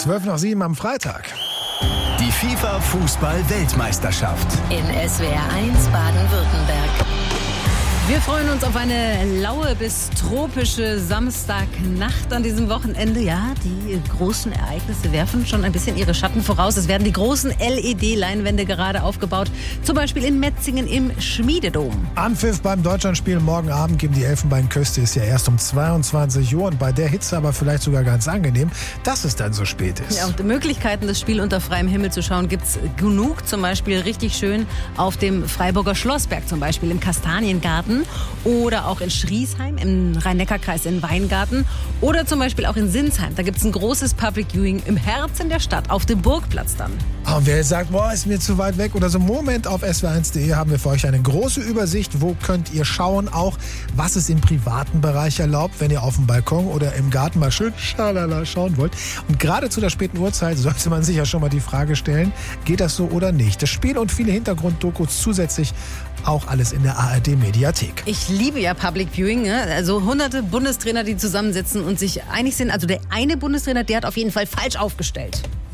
12:07 am Freitag. Die FIFA-Fußball-Weltmeisterschaft. In SWR 1 Baden-Württemberg. Wir freuen uns auf eine laue bis tropische Samstagnacht an diesem Wochenende. Ja, die großen Ereignisse werfen schon ein bisschen ihre Schatten voraus. Es werden die großen LED-Leinwände gerade aufgebaut. Zum Beispiel in Metzingen im Schmiededom. Anpfiff beim Deutschlandspiel morgen Abend gegen die Elfenbeinküste ist ja erst um 22 Uhr. Und bei der Hitze aber vielleicht sogar ganz angenehm, dass es dann so spät ist. Ja, und Möglichkeiten, das Spiel unter freiem Himmel zu schauen, gibt's genug. Zum Beispiel richtig schön auf dem Freiburger Schlossberg, zum Beispiel im Kastaniengarten. Oder auch in Schriesheim im Rhein-Neckar-Kreis in Weingarten oder zum Beispiel auch in Sinsheim. Da gibt es ein großes Public Viewing im Herzen der Stadt, auf dem Burgplatz dann. Und wer jetzt sagt, boah, ist mir zu weit weg oder so, Moment, auf swr1.de haben wir für euch eine große Übersicht. Wo könnt ihr schauen, auch was ist im privaten Bereich erlaubt, wenn ihr auf dem Balkon oder im Garten mal schön schalala schauen wollt. Und gerade zu der späten Uhrzeit sollte man sich ja schon mal die Frage stellen, geht das so oder nicht? Das Spiel und viele Hintergrunddokus zusätzlich auch alles in der ARD-Mediathek. Ich liebe ja Public Viewing, ne? Also hunderte Bundestrainer, die zusammensitzen und sich einig sind. Also der eine Bundestrainer, der hat auf jeden Fall falsch aufgestellt.